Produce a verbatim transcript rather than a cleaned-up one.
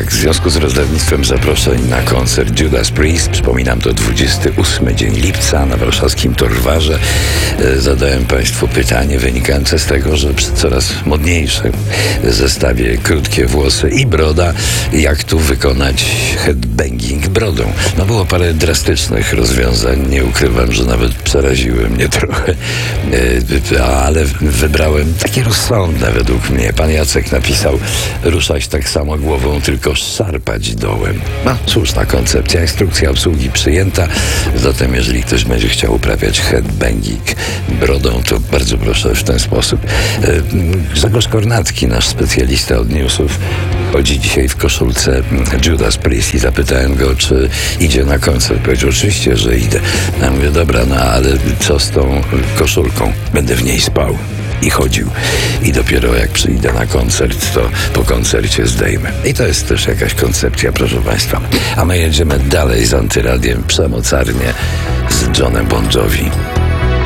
tak, w związku z rozdawnictwem zaproszeń na koncert Judas Priest, przypominam, to dwudziesty ósmy dzień lipca na warszawskim Torwarze, e, zadałem Państwu pytanie wynikające z tego, że przy coraz modniejszym zestawie krótkie włosy i broda, jak tu wykonać headbanging brodą. No było parę drastycznych rozwiązań, nie ukrywam, że nawet przeraziły mnie trochę, e, ale wybrałem takie rozsądne według mnie. Pan Jacek napisał: ruszać tak samo głową, tylko szarpać dołem. No, słuszna koncepcja. Instrukcja obsługi przyjęta. Zatem jeżeli ktoś będzie chciał uprawiać headbanging brodą, to bardzo proszę w ten sposób. Grzegorz Kornacki, nasz specjalista od newsów, chodzi dzisiaj w koszulce Judas Priest i zapytałem go, czy idzie na koncert. Powiedział: oczywiście, że idę. Ja mówię: dobra, no ale co z tą koszulką? Będę w niej spał i chodził. I dopiero jak przyjdę na koncert, to po koncercie zdejmę. I to jest też jakaś koncepcja, proszę Państwa. A my jedziemy dalej z Antyradiem, przemocarnie z Johnem Bon Jovi.